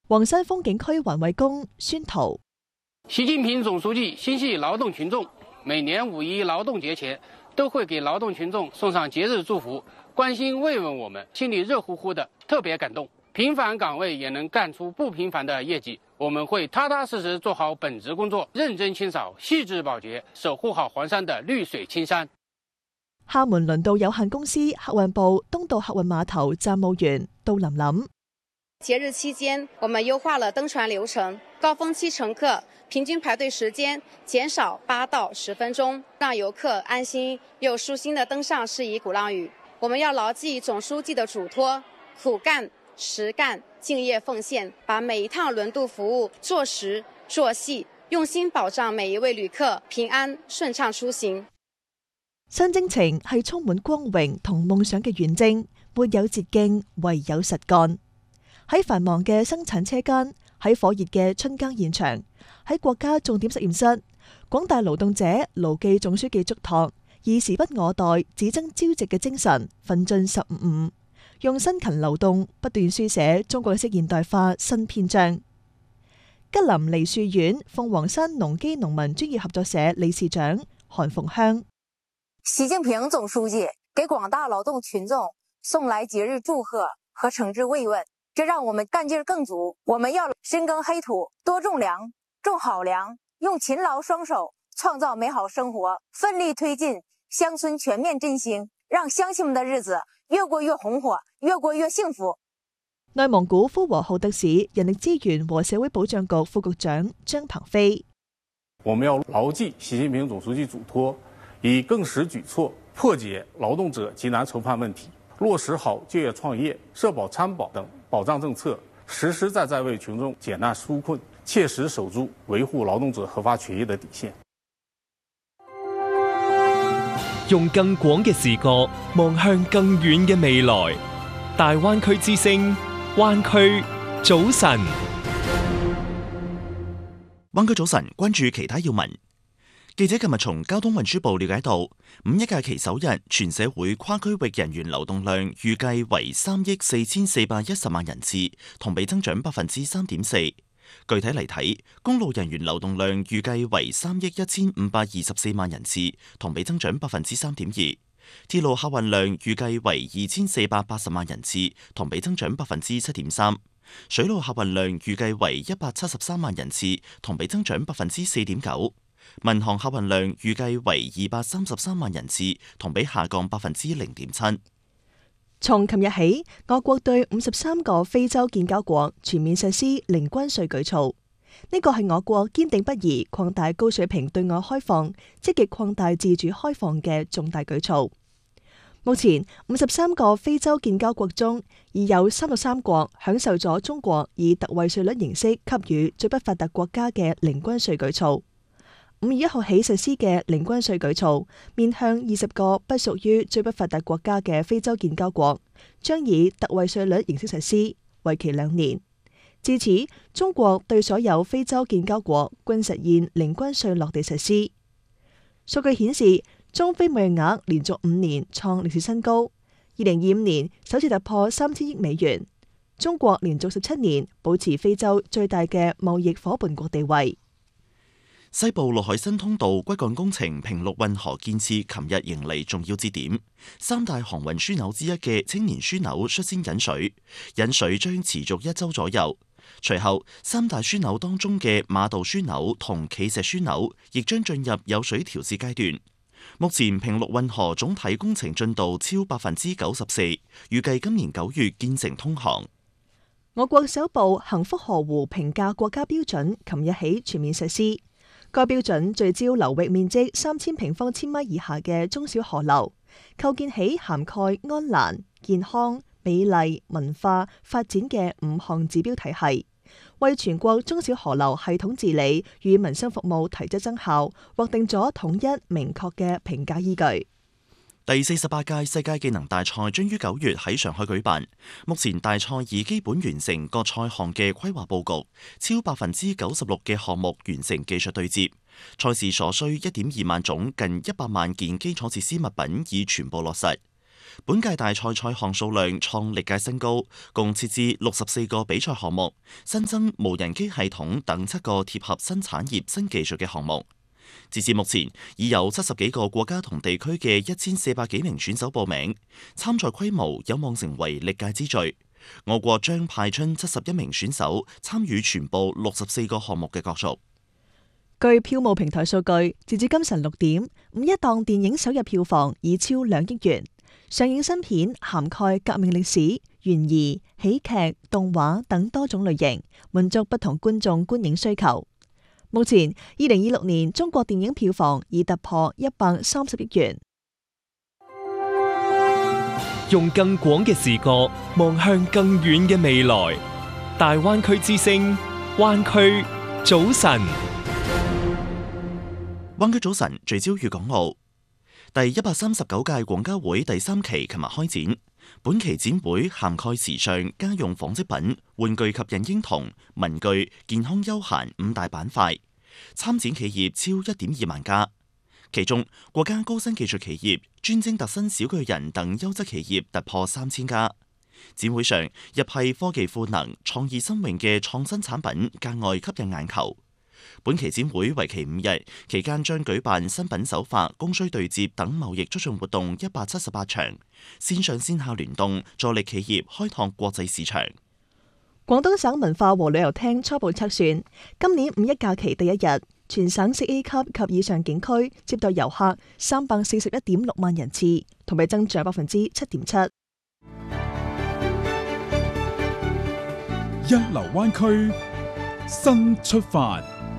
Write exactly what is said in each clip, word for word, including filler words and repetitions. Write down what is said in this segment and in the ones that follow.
黃山風景區環衛工宣圖。 習近平總書記心繫勞動群眾，每年五一勞動節前都會給勞動群眾送上節日祝福，關心慰問我們，心裏熱乎乎的，特別感動。平凡崗位也能幹出不平凡的業績，我們會踏踏實實做好本職工作，認真清掃，細緻保潔，守護好黃山的綠水青山。 廈門輪渡有限公司客運部東渡客運碼頭站務員杜琳琳。 節日期間，我們優化了登船流程，高峰期乘客平均排隊時間減少八到十分鐘，讓遊客安心又舒心地登上士儀鼓浪嶼。我們要牢記總書記的囑託，苦幹實幹，敬業奉獻，把每一趟輪渡服務做實做細，用心保障每一位旅客平安順暢出行。 新征程係充滿光榮同夢想嘅遠征，沒有捷徑，唯有實幹。喺繁忙嘅生產車間，喺火熱嘅春耕現場，喺國家重點實驗室，廣大勞動者牢記總書記囑託，以時不我待、只爭朝夕嘅精神，奮進十五五，用辛勤勞動不斷書寫中國式現代化新篇章。吉林梨樹縣鳳凰山農機農民專業合作社理事長韓鳳香。 習近平總書記給廣大勞動群眾送來節日祝賀和誠摯慰問，這讓我們幹勁更足。我們要深耕黑土，多種糧，種好糧，用勤勞雙手創造美好生活，奮力推進鄉村全面振興，讓鄉親們的日子越過越紅火，越過越幸福。 內蒙古呼和浩特市人力資源和社會保障局副局長張鵬飛。 我們要牢記習近平總書記囑託，以更實舉措破解勞動者急難愁盼問題，落實好就業創業、社保參保等保障政策，實實在在為群眾解難紓困，切實守住維護勞動者合法權益的底線。 用更廣嘅視角望向更遠嘅未來，大灣區之聲，灣區早晨。 灣區早晨，關注其他要聞。記者今日從交通運輸部了解到，五一假期首日全社會跨區域人員流動量預計為三億四千四百一十萬人次，同比增長百分之三點四。具體嚟睇，公路人員流動量預計為三億一千五百二十四萬人次，同比增長百分之三點二。鐵路客運量預計為二千四百八十萬人次，同比增長百分之七點三。水路客運量預計為一百七十三萬人次，同比增長百分之四點九。民航客運量預計為二百三十三萬人次，同比下降百分之零點七。 從琴日起，我國對五十三個非洲建交國全面實施零關稅舉措。呢個係我國堅定不移擴大高水平對外開放、積極擴大自主開放嘅重大舉措。目前，五十三個非洲建交國中，已有三十三國享受咗中國以特惠稅率形式給予最不發達國家嘅零關稅舉措。五月一號起實施嘅零關稅舉措，面向二十個不屬於最不發達國家嘅非洲建交國，將以特惠稅率形式實施，為期兩年。至此，中國對所有非洲建交國均實現零關稅落地實施。數據顯示，中非貿易額連續五年創歷史新高，二零二五年首次突破三千億美元。中國連續十七年保持非洲最大嘅貿易夥伴國地位。 西部陸海新通道骨幹工程平陸運河建設琴日迎嚟重要節點，三大航運樞紐之一嘅青年樞紐率先引水，引水將持續一周左右。隨後，三大樞紐當中嘅馬道樞紐同企石樞紐亦將進入有水調試階段。目前平陸運河總體工程進度超百分之九十四，預計今年九月建成通航。 我國首部幸福河湖評價國家標準琴日起全面實施。該標準聚焦流域面積三千平方千米以下嘅中小河流，構建起涵蓋安蘭、健康、美麗、文化、發展嘅五項指標體系，為全國中小河流系統治理與民生服務提質增效，劃定咗統一明確嘅評價依據。 第四十八屆世界技能大賽將於九月喺上海舉辦。目前大賽已基本完成各賽項嘅規劃佈局，超百分之九十六嘅項目完成技術對接。賽事所需一點二萬種近一百萬件基礎設施物品已全部落實。 本屆大賽賽項數量創歷屆新高，共設置六十四個比賽項目，新增無人機系統等七個貼合新產業新技術嘅項目。截至目前，已有七十幾個國家同地區嘅一千四百幾名選手報名，參賽規模有望成為歷屆之最。我國將派出七十一名選手參與全部六十四個項目嘅角逐。 據票務平台數據，截至今晨六點，五一檔電影首日票房已超兩億元。上映新片涵蓋革命歷史、懸疑、喜劇、動畫等多種類型，滿足不同觀眾觀影需求。目前，二零二六年中國電影票房已突破一百三十億元。 用更廣嘅視角望向更遠嘅未來，大灣區之聲，灣區早晨。 灣區早晨聚焦粵港澳。第一百三十九屆廣交會第三期琴日開展，本期展會涵蓋時尚、家用紡織品、玩具及孕嬰童、文具、健康休閒五大板塊，參展企業超一點二萬家。其中，國家高新技術企業、專精特新小巨人等優質企業突破三千家。展會上，一批科技賦能、創意新穎嘅創新產品格外吸引眼球。本期展會為期五日，期間將舉辦新品首發、供需對接等貿易促進活動一百七十八場，線上線下聯動，助力企業開拓國際市場。 廣東省文化和旅遊廳初步測算，今年五一假期第一日，全省市 A 級及以上景區接待遊客三百四十一點六萬人次，同比增長百分之七點七。 一流灣區，新出發。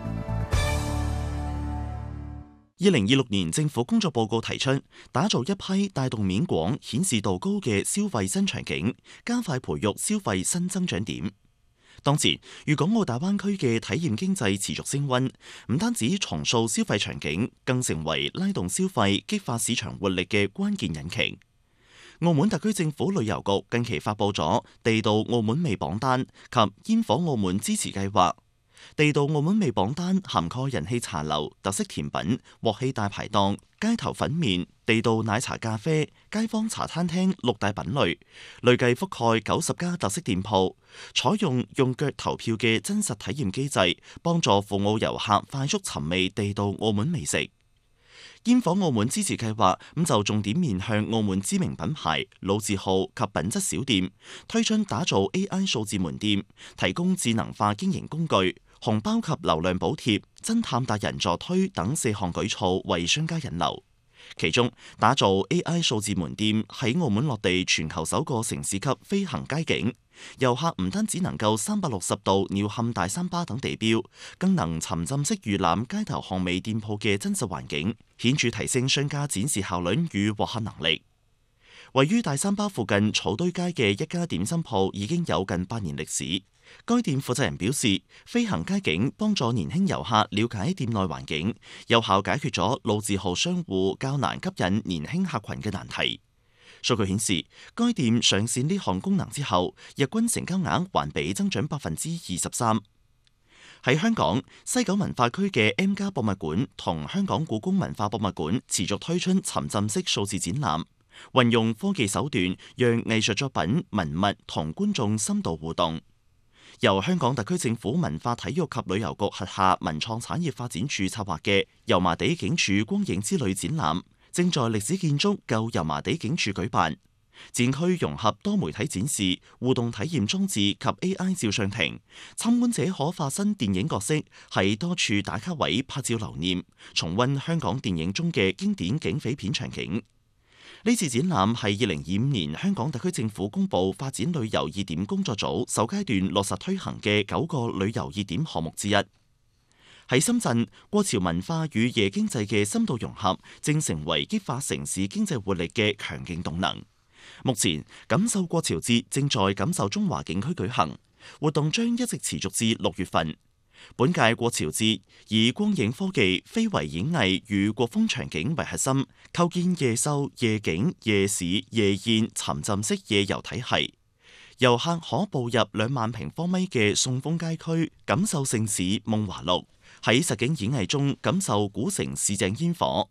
二零二六年政府工作報告提出，打造一批帶動面廣、顯示度高嘅消費新場景，加快培育消費新增長點。當前，粵港澳大灣區嘅體驗經濟持續升溫，唔單止重塑消費場景，更成為拉動消費、激發市場活力嘅關鍵引擎。澳門特區政府旅遊局近期發佈咗地道澳門味榜單及煙火澳門支持計劃。地道澳門味榜單涵蓋人氣茶樓、特色甜品、鑊氣大排檔、街頭粉麵、地道奶茶咖啡、街坊茶餐廳六大品類，累計覆蓋九十家特色店鋪，採用用腳投票嘅真實體驗機制，幫助赴澳遊客快速尋味地道澳門美食。煙火澳門支持計劃咁就重點面向澳門知名品牌、老字號及品質小店，推出打造 A I 數字門店，提供智能化經營工具、紅包及流量補貼、偵探達人助推等四項舉措為商家引流。其中，打造 A I 數字門店喺澳門落地全球首個城市級飛行街景，遊客唔單止能夠三百六十度鳥瞰大三巴等地標，更能沉浸式預覽街頭巷尾店鋪嘅真實環境，顯著提升商家展示效率與獲客能力。位於大三巴附近草堆街嘅一家點心鋪已經有近八年歷史。該店負責人表示，飛行街景幫助年輕遊客了解店內環境，有效解決咗老字號商戶較難吸引年輕客群嘅難題。數據顯示，該店上線呢項功能之後，日均成交額環比增長百分之二十三。喺香港，西九文化區嘅 M+ 博物館同香港故宮文化博物館持續推出沉浸式數字展覽，運用科技手段，讓藝術作品、文物同觀眾深度互動。由香港特區政府文化體育及旅遊局轄下文創產業發展處策劃嘅油麻地警署光影之旅展覽，正在歷史建築舊油麻地警署舉辦。展區融合多媒體展示、互動體驗裝置及 A I 照相亭，參觀者可化身電影角色，喺多處打卡位拍照留念，重溫香港電影中嘅經典警匪片場景。呢次展覽係二零二五年香港特區政府公布發展旅遊熱點工作組首階段落實推行嘅九個旅遊熱點項目之一。喺深圳，過潮文化與夜經濟嘅深度融合，正成為激發城市經濟活力嘅強勁動能。目前，感受過潮節正在感受中華景區舉行，活動將一直持續至六月份。本屆過潮節以光影科技、非遺演藝與國風場景為核心，構建夜秀、夜景、夜市、夜宴沉浸式夜遊體系。遊客可步入兩萬平方米嘅宋風街區，感受盛事夢華錄；喺實景演藝中感受古城市井煙火。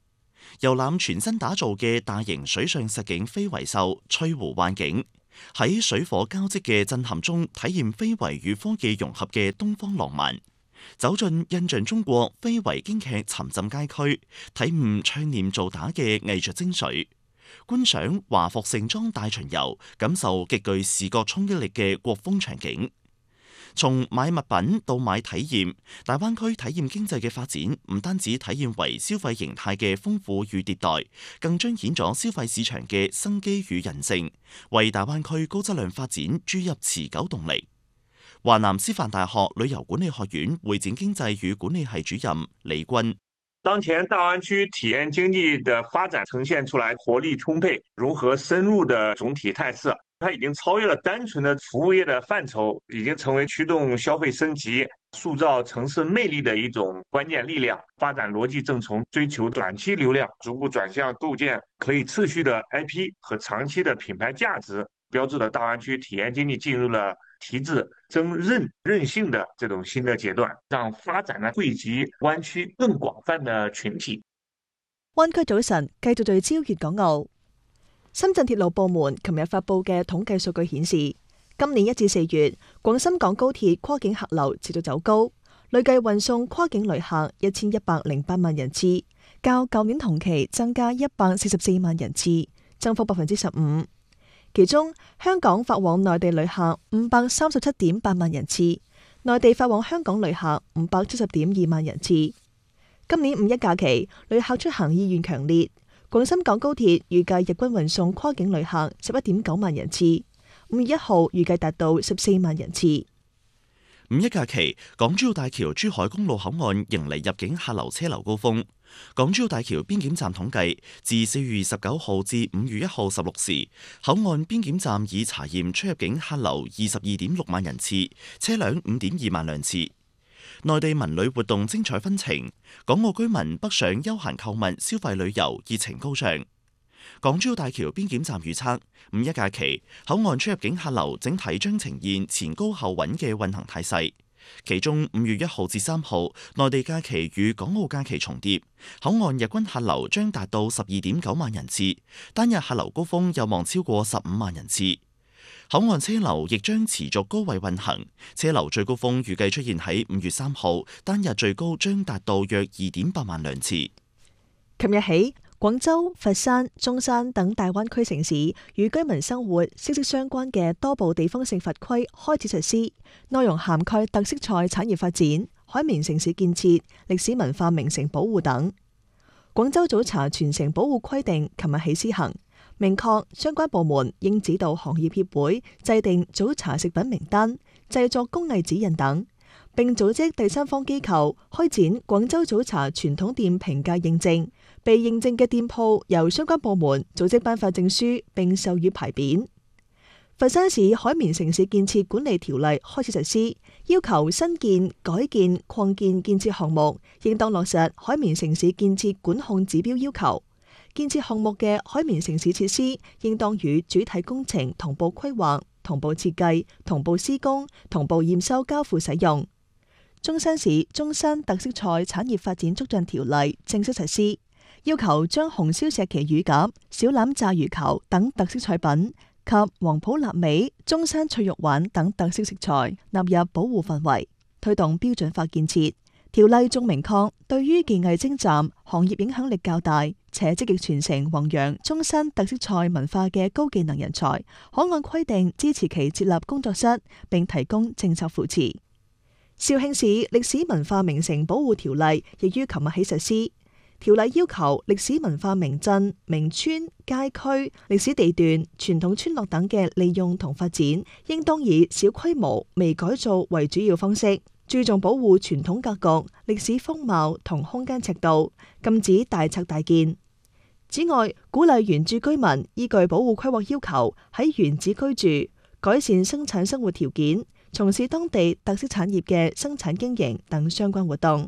遊覽全新打造嘅大型水上實景非遺秀翠湖幻境，喺水火交織嘅震撼中體驗非遺與科技融合嘅東方浪漫，走進印象中國非遺京劇沉浸街區，體悟唱念做打嘅藝術精髓，觀賞華服盛裝大巡遊，感受極具視覺衝擊力嘅國風場景。從買物品到買體驗，大灣區體驗經濟嘅發展唔單止體現為消費形態嘅豐富與迭代，更彰顯咗消費市場嘅生機與韌性，為大灣區高質量發展注入持久動力。華南師範大學旅遊管理學院會展經濟與管理系主任李軍： 當前大灣區體驗經濟的發展呈現出來活力充沛、融合深入的總體態勢。它已經超越了單純的服務業的範疇，已經成為驅動消費升級、塑造城市魅力的一種關鍵力量。發展邏輯正從追求短期流量，逐步轉向構建可以持續的 I P 和長期的品牌價值，標誌了大灣區體驗經濟進入了提質增韌韌性的這種新的階段，讓發展呢惠及灣區更廣泛的群體。 灣區早晨繼續聚焦粵港澳。深圳鐵路部門琴日發布嘅統計數據顯示，今年一至四月，廣深港高鐵跨境客流持續走高，累計運送跨境旅客一千一百零八萬人次，較舊年同期增加一百四十四萬人次，增幅百分之十五。其中，香港發往內地旅客五百三十七點八萬人次，內地發往香港旅客五百七十點二萬人次。今年五一假期，旅客出行意願強烈。廣深港高鐵預計日均運送跨境旅客十一點九萬人次，五月一號預計達到十四萬人次。 五一假期，港珠澳大橋珠海公路口岸迎嚟入境客流車流高峰。港珠澳大橋邊檢站統計，自四月二十九號至五月一號十六時，口岸邊檢站已查驗出入境客流二十二點六萬人次，車輛五點二萬輛次。內地文旅活動精彩紛呈，港澳居民北上休閒購物、消費旅遊熱情高漲。港珠澳大橋邊檢站預測，五一假期口岸出入境客流整體將呈現前高後穩嘅運行態勢。其中五月一號至三號，內地假期與港澳假期重疊，口岸日均客流將達到十二點九萬人次，單日客流高峰有望超過十五萬人次。口岸車流亦將持續高位運行，車流最高峰預計出現喺五月三號，單日最高將達到約二點八萬輛次。 琴日起，廣州、佛山、中山等大灣區城市與居民生活息息相關嘅多部地方性法規開始實施，內容涵蓋特色菜產業發展、海綿城市建設、歷史文化名城保護等。廣州早茶傳承保護規定琴日起施行，明確相關部門應指導行業協會制定早茶食品名單、製作工藝指引等，並組織第三方機構開展廣州早茶傳統店評價認證。被認證嘅店鋪由相關部門組織頒發證書並授予牌匾。佛山市海綿城市建設管理條例開始實施，要求新建、改建、擴建建設項目應當落實海綿城市建設管控指標要求。建設項目嘅海綿城市設施應當與主體工程同步規劃、同步設計、同步施工、同步驗收交付使用。中山市中山特色菜產業發展促進條例正式實施，要求將紅燒石岐乳鴿、小欖炸魚球等特色菜品及黃埔臘味、中山脆肉丸等特色食材納入保護範圍，推動標準化建設。條例仲明確，對於技藝精湛、行業影響力較大且積極傳承弘揚中山特色菜文化嘅高技能人才，可按規定支持其設立工作室，並提供政策扶持。肇慶市歷史文化名城保護條例亦於琴日起實施。條例要求歷史文化名鎮、名村、街區、歷史地段、傳統村落等嘅利用同發展，應當以小規模微改造為主要方式，注重保護傳統格局、歷史風貌同空間尺度，禁止大拆大建。此外，鼓勵原住居民依據保護規劃要求喺原址居住，改善生產生活條件，從事當地特色產業嘅生產經營等相關活動。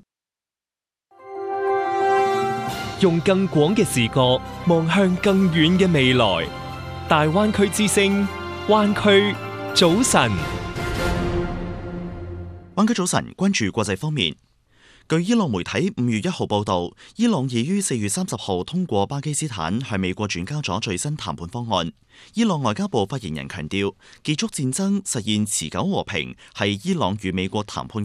用更廣嘅視角望向更遠嘅未來。大灣區之聲，灣區早晨。 灣區早晨，關注國際方面。 據伊朗媒體五月一號報導，伊朗已於四月三十號通過巴基斯坦向美國轉交咗最新談判方案。伊朗外交部發言人強調，結束戰爭、實現持久和平係伊朗與美國談判